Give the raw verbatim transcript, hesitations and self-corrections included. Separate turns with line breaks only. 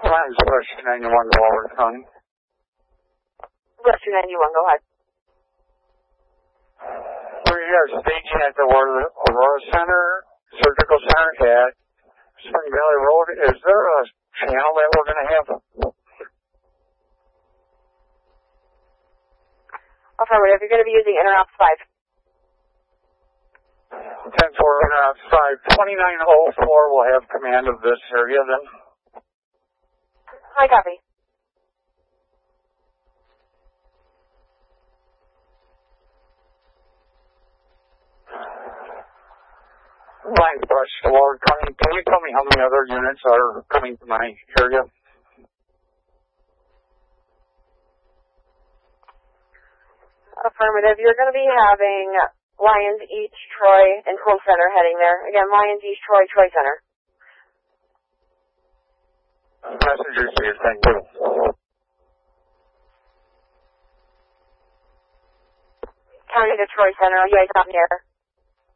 Lions Bush ninety-one, Waller County.
Bush ninety-one, go ahead.
We are staging at the Aurora Center, Surgical Center at Spring Valley Road. Is there a channel that we're going to have?
Affirmative. You're going to be using Interops five.
ten four Interops five. twenty-nine oh four will have command of this area then.
Hi, copy.
Lions Bush, Waller County. Can you tell me how many other units are coming to my area?
Affirmative. You're going to be having Lions East, Troy, and Cole Center heading there. Again, Lions East, Troy, Troy Center.
Messenger received, thank you.
County to Troy Center. You guys on the air.